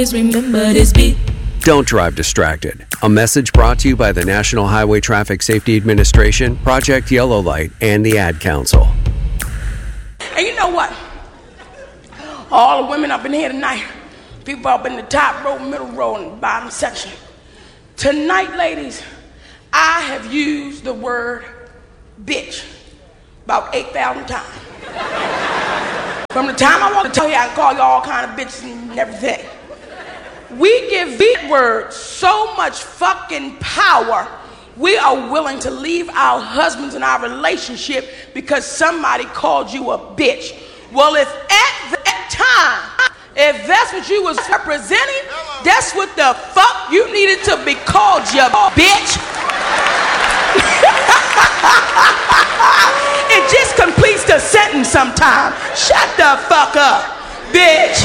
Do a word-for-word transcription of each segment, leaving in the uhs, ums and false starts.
remember this beat. Don't drive distracted. A message brought to you by the National Highway Traffic Safety Administration, Project Yellow Light, and the Ad Council. And you know what? All the women up in here tonight, people up in the top row, middle row, and the bottom section. Tonight, ladies, I have used the word bitch about eight thousand times. From the time I want to tell you, I can call you all kind of bitches and everything. We give that word so much fucking power, we are willing to leave our husbands and our relationship because somebody called you a bitch. Well, if at that time, if that's what you was representing, that's what the fuck you needed to be called, you bitch. It just completes the sentence sometimes. Shut the fuck up, bitch.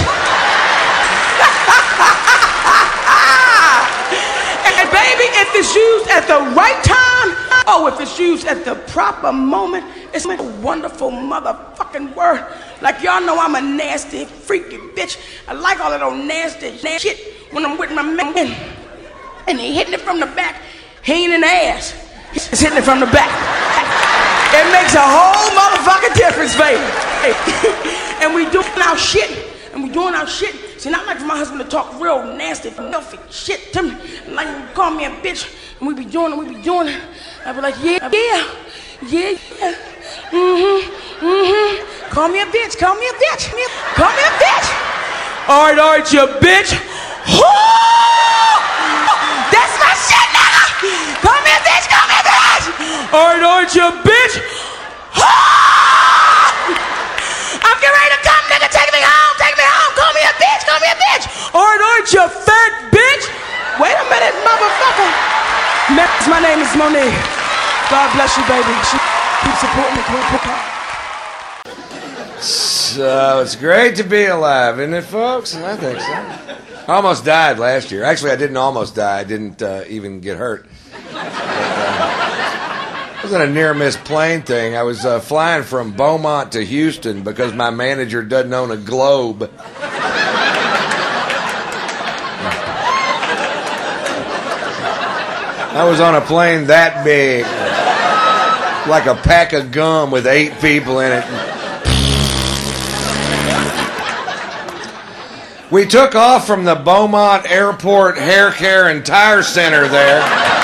And baby, if it's used at the right time, oh, if it's used at the proper moment, it's a wonderful motherfucking word. Like y'all know I'm a nasty, freaky bitch. I like all of those nasty shit when I'm with my man. And he hitting it from the back. He ain't in the ass. He's hitting it from the back. It makes a whole motherfucking difference, baby. And we doing our shit. And we doing our shit. See, not like for my husband to talk real nasty, filthy shit to me. Like, call me a bitch. And we be doing it, we be doing it. I be like, yeah, yeah, yeah, yeah. Mm-hmm, mm-hmm. Call me a bitch, call me a bitch. Call me a bitch. All right, all right, you bitch. That's my shit, nigga. Call me a bitch, call me a bitch. All right, all right, you bitch. I'm getting ready to come, nigga. Take me home, take me home. Call me a bitch, call me a bitch. All right, all right, you fat bitch. Wait a minute, motherfucker. My name is Monique. God bless you, baby. She keep supporting me. So it's great to be alive, isn't it, folks? I think so. I almost died last year. Actually, I didn't almost die. I didn't uh, even get hurt. But, uh, it wasn't a near-miss plane thing. I was uh, flying from Beaumont to Houston because my manager doesn't own a Globe. I was on a plane that big, like a pack of gum with eight people in it. We took off from the Beaumont Airport Hair Care and Tire Center there.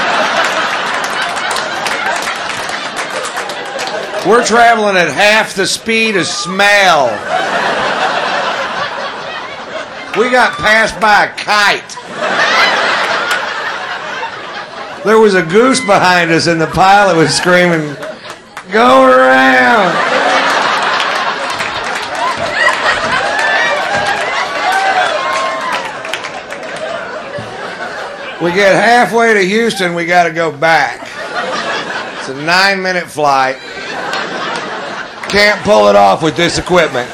We're traveling at half the speed of smell. We got passed by a kite. There was a goose behind us and the pilot was screaming, "Go around." We get halfway to Houston, we got to go back. It's a nine-minute flight. Can't pull it off with this equipment.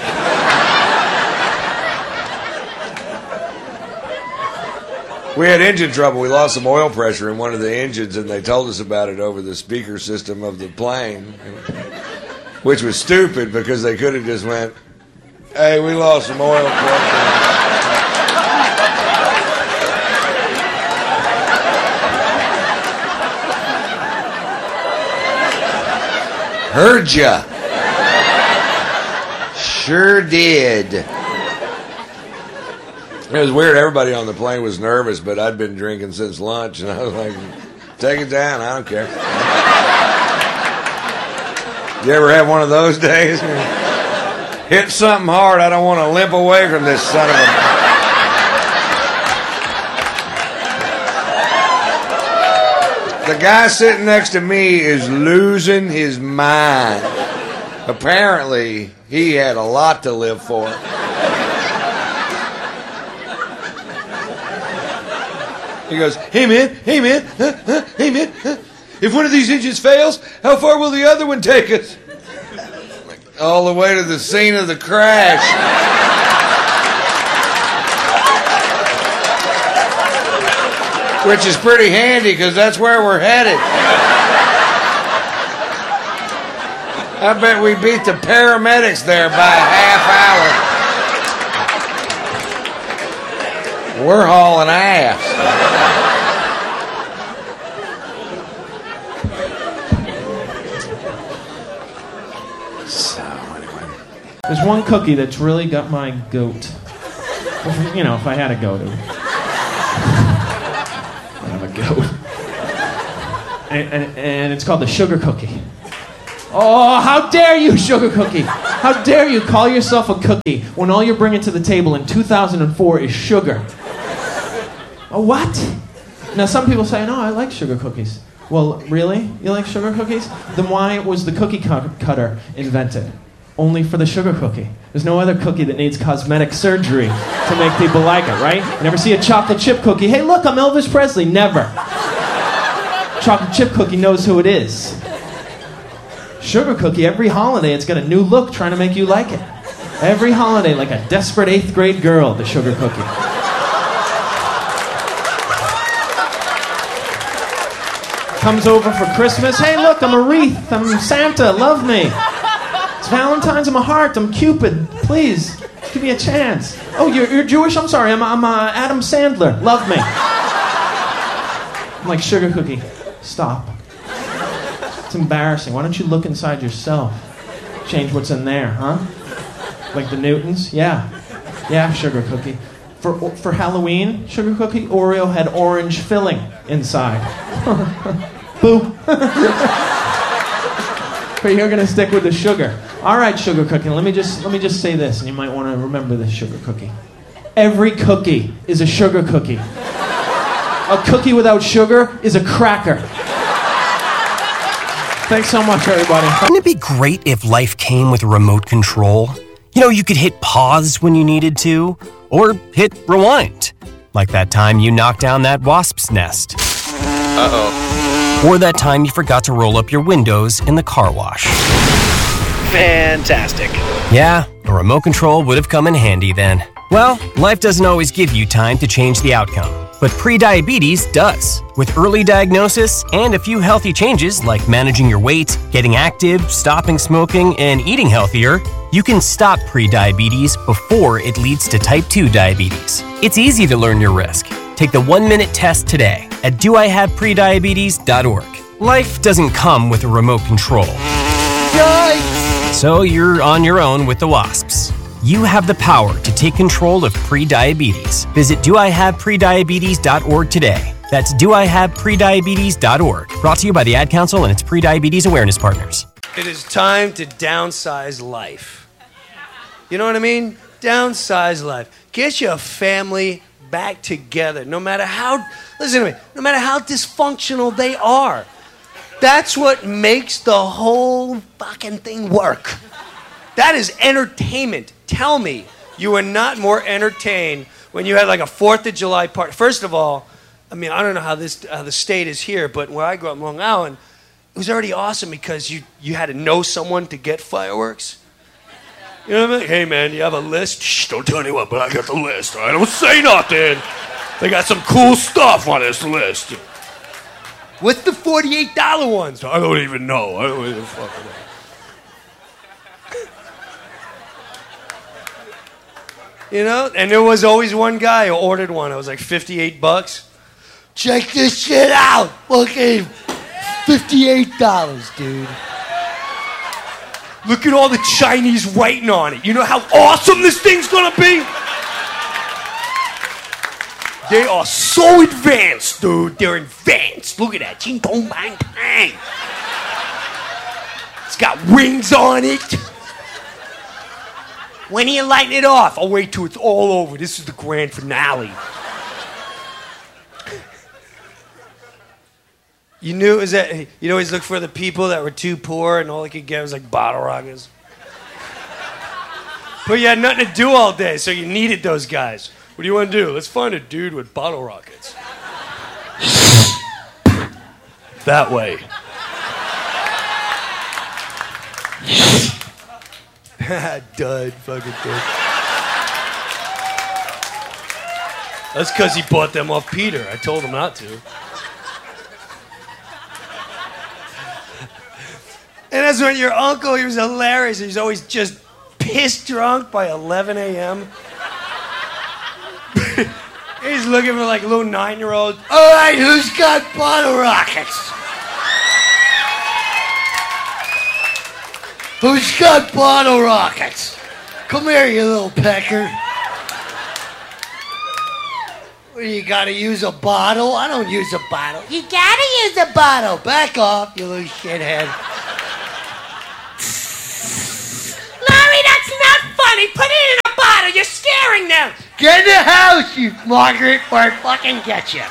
We had engine trouble. We lost some oil pressure in one of the engines, and they told us about it over the speaker system of the plane, which was stupid because they could have just went, "Hey, we lost some oil pressure." Heard ya. Sure did. It was weird. Everybody on the plane was nervous, but I'd been drinking since lunch, and I was like, "Take it down. I don't care." You ever have one of those days? Hit something hard. I don't want to limp away from this son of a... The guy sitting next to me is losing his mind. Apparently, he had a lot to live for. He goes, "Hey man, hey man, huh, huh, hey man, huh. If one of these engines fails, how far will the other one take us?" All the way to the scene of the crash. Which is pretty handy because that's where we're headed. I bet we beat the paramedics there by a half hour. We're hauling ass. So, anyway. There's one cookie that's really got my goat. You know, if I had a goat, it would... I have a goat. And, and, and it's called the sugar cookie. Oh, how dare you, sugar cookie! How dare you call yourself a cookie when all you're bringing to the table in two thousand four is sugar? A what? Now, some people say, no, I like sugar cookies. Well, really? You like sugar cookies? Then why was the cookie cut- cutter invented? Only for the sugar cookie. There's no other cookie that needs cosmetic surgery to make people like it, right? You never see a chocolate chip cookie. Hey, look, I'm Elvis Presley. Never. Chocolate chip cookie knows who it is. Sugar cookie, every holiday, it's got a new look trying to make you like it. Every holiday, like a desperate eighth grade girl, the sugar cookie. Comes over for Christmas. Hey, look, I'm a wreath. I'm Santa. Love me. It's Valentine's. I'm a heart. I'm Cupid. Please, give me a chance. Oh, you're, you're Jewish? I'm sorry. I'm, I'm uh, Adam Sandler. Love me. I'm like, sugar cookie, stop. It's embarrassing. Why don't you look inside yourself? Change what's in there, huh? Like the Newtons? Yeah. Yeah, sugar cookie. For for Halloween, sugar cookie, Oreo had orange filling inside. Boo. But you're gonna stick with the sugar. All right, sugar cookie. Let me just let me just say this, and you might want to remember this, sugar cookie. Every cookie is a sugar cookie. A cookie without sugar is a cracker. Thanks so much, everybody. Wouldn't it be great if life came with a remote control? You know, you could hit pause when you needed to, or hit rewind. Like that time you knocked down that wasp's nest. Uh-oh. Or that time you forgot to roll up your windows in the car wash. Fantastic. Yeah, a remote control would have come in handy then. Well, life doesn't always give you time to change the outcome. But prediabetes does. With early diagnosis and a few healthy changes like managing your weight, getting active, stopping smoking, and eating healthier, you can stop prediabetes before it leads to type two diabetes. It's easy to learn your risk. Take the one-minute test today at do I have prediabetes dot org. Life doesn't come with a remote control. Yikes! So you're on your own with the wasps. You have the power to take control of prediabetes. Visit do I have prediabetes dot org today. That's do I have prediabetes dot org. Brought to you by the Ad Council and its Prediabetes Awareness Partners. It is time to downsize life. You know what I mean? Downsize life. Get your family back together. No matter how, listen to me, no matter how dysfunctional they are. That's what makes the whole fucking thing work. That is entertainment. Tell me you were not more entertained when you had like a fourth of July party. First of all, I mean, I don't know how this how the state is here, but where I grew up in Long Island, it was already awesome because you, you had to know someone to get fireworks. You know what I mean? Hey, man, you have a list? Shh, don't tell anyone, but I got the list. I don't say nothing. They got some cool stuff on this list. What's the forty-eight dollar ones? I don't even know. I don't even fucking know. You know, and there was always one guy who ordered one. It was like fifty-eight bucks. Check this shit out. Fucking fifty-eight dollars, dude. Look at all the Chinese writing on it. You know how awesome this thing's gonna be? They are so advanced, dude. They're advanced. Look at that. Ching tong bang bang. It's got rings on it. When are you lighting it off? I'll wait till it's all over. This is the grand finale. You knew is that you'd always look for the people that were too poor and all they could get was like bottle rockets. But you had nothing to do all day, so you needed those guys. What do you want to do? Let's find a dude with bottle rockets. That way. Dud, fucking dud. That's because he bought them off Peter. I told him not to. And that's when your uncle, he was hilarious. He's always just pissed drunk by eleven a.m. He's just looking for like little nine-year-olds. All right, who's got bottle rockets? Who's got bottle rockets? Come here, you little pecker. What, you gotta use a bottle? I don't use a bottle. You gotta use a bottle. Back off, you little shithead. Larry, that's not funny. Put it in a bottle. You're scaring them. Get in the house, you Margaret, or I fucking get you.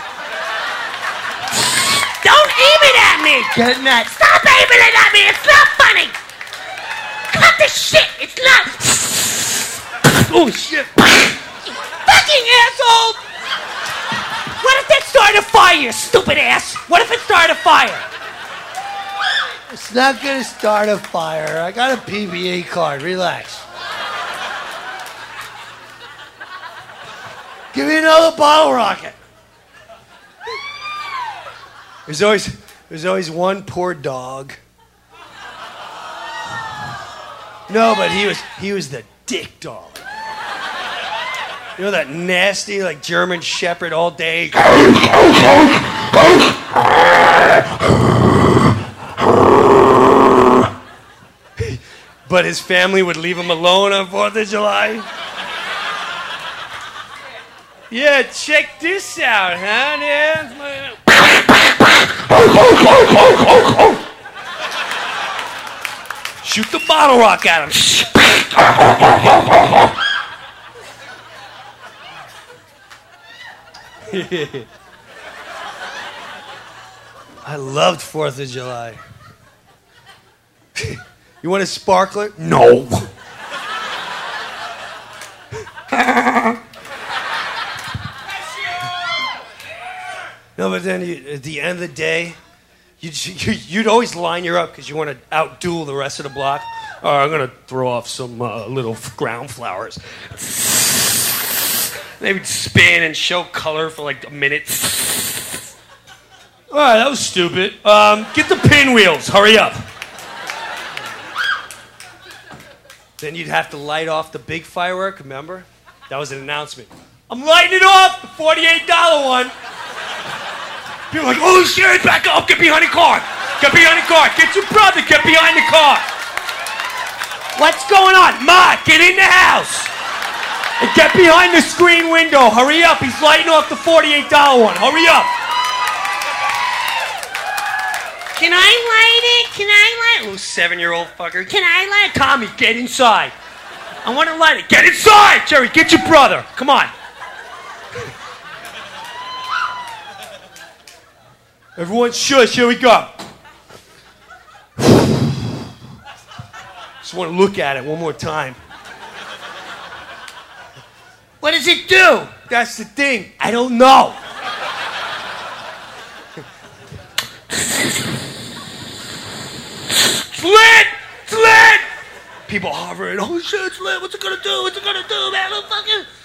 Don't aim it at me. Get in that. Stop aiming it at me. It's not funny. Cut the shit. It's not. Oh, shit. Fucking asshole. What if that started a fire, you stupid ass? What if it started a fire? It's not gonna start a fire. I got a P B A card. Relax. Give me another bottle rocket. There's always, there's always one poor dog. No, but he was, he was the dick dog. You know that nasty, like, German Shepherd all day? But his family would leave him alone on fourth of July? Yeah, check this out, huh? Yeah. Shoot the bottle rock at him. I loved fourth of July. You want a sparkler? No. No, but then you, at the end of the day, you'd, you'd always line her up because you want to outduel the rest of the block. Oh, I'm going to throw off some uh, little ground flowers. They would spin and show color for like a minute. All right, that was stupid. Um, get the pinwheels. Hurry up. Then you'd have to light off the big firework, remember? That was an announcement. I'm lighting it off, the forty-eight dollar one. People are like, oh shit, back up, get behind the car. Get behind the car. Get your brother, get behind the car. What's going on? Ma, get in the house. And get behind the screen window. Hurry up, he's lighting off the forty-eight dollar one. Hurry up. Can I light it? Can I light it? Little seven-year-old fucker. Can I light it? Tommy, get inside. I want to light it. Get inside! Jerry, get your brother. Come on. Everyone shush, here we go. Just want to look at it one more time. What does it do? That's the thing. I don't know. It's lit! It's lit! People hovering. Oh shit, it's lit. What's it gonna do? What's it gonna do, man? Look, fucking.